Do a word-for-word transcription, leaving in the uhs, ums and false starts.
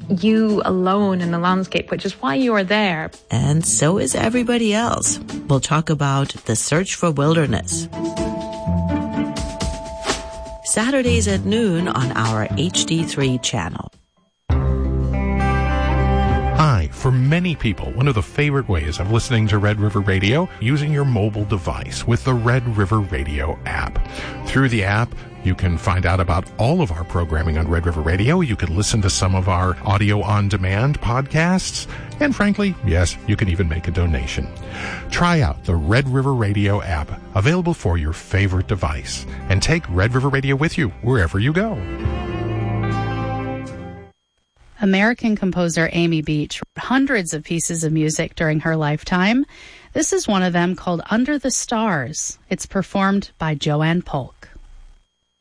you alone in the landscape, which is why you are there. And so is everybody else. We'll talk about the search for wilderness. Saturdays at noon on our H D three channel. Hi, for many people, one of the favorite ways of listening to Red River Radio, using your mobile device with the Red River Radio app. Through the app, you can find out about all of our programming on Red River Radio. You can listen to some of our audio-on-demand podcasts. And frankly, yes, you can even make a donation. Try out the Red River Radio app, available for your favorite device. And take Red River Radio with you wherever you go. American composer Amy Beach wrote hundreds of pieces of music during her lifetime. This is one of them called Under the Stars. It's performed by Joanne Polk.